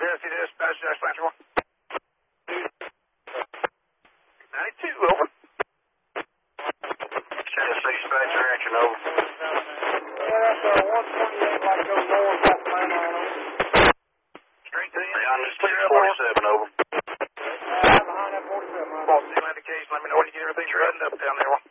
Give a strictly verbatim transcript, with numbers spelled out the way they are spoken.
Tennessee Dispatch, Atlanta one. ninety-two, over. Tennessee Dispatch, reaction, over. Yeah, that's uh, one twenty-eight, like go north off Mount Island. Straight to you. On this six forty-seven, over. Uh, behind that forty-seven. False indication, let me know when you get everything buttoned up down there.